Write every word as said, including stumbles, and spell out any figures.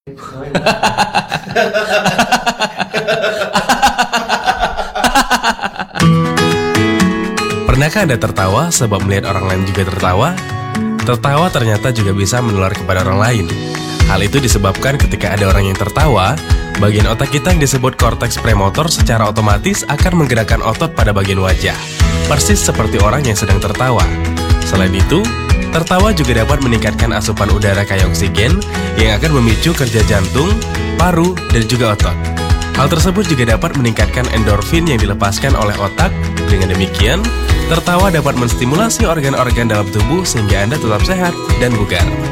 Pernahkah Anda tertawa sebab melihat orang lain juga tertawa? Tertawa ternyata juga bisa menular kepada orang lain. Hal itu disebabkan ketika ada orang yang tertawa, bagian otak kita yang disebut korteks premotor secara otomatis akan menggerakkan otot pada bagian wajah, persis seperti orang yang sedang tertawa. Selain itu, tertawa juga dapat meningkatkan asupan udara kaya oksigen yang akan memicu kerja jantung, paru, dan juga otot. Hal tersebut juga dapat meningkatkan endorfin yang dilepaskan oleh otak. Dengan demikian, tertawa dapat menstimulasi organ-organ dalam tubuh sehingga Anda tetap sehat dan bugar.